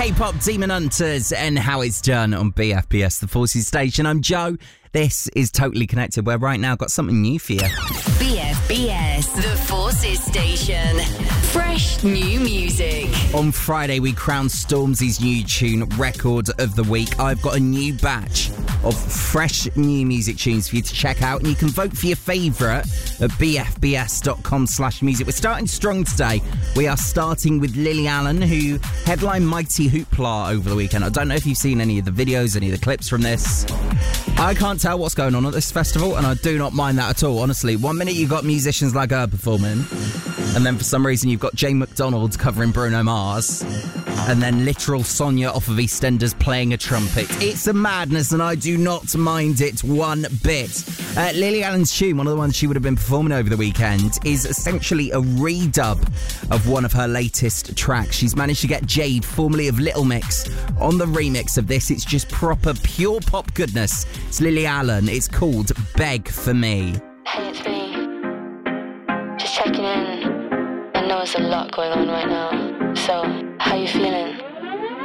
K-pop Demon Hunters and How It's Done on BFBS, the Forces Station. I'm Joe. This is Totally Connected, where right now I've got something new for you. BFBS, the Forces Station. Fresh new music. On Friday, we crowned Stormzy's new tune Record of the Week. I've got a new batch of fresh new music tunes for you to check out, and you can vote for your favourite at bfbs.com/music. We're starting strong today. We are starting with Lily Allen, who headlined Mighty Hoopla over the weekend. I don't know if you've seen any of the videos, any of the clips from this. I can't tell what's going on at this festival, and I do not mind that at all, honestly. 1 minute you've got musicians like her performing, and then for some reason you've got Jane McDonald covering Bruno Mars, and then literal Sonia off of EastEnders playing a trumpet. It's a madness, and I do not mind it one bit. Lily Allen's tune, one of the ones she would have been performing over the weekend, is essentially a redub of one of her latest tracks. She's managed to get Jade, formerly of Little Mix, on the remix of this. It's just proper pure pop goodness. It's Lily Allen. It's called Beg For Me. Hey, it's me. Just checking in. I know there's a lot going on right now. So, how you feeling?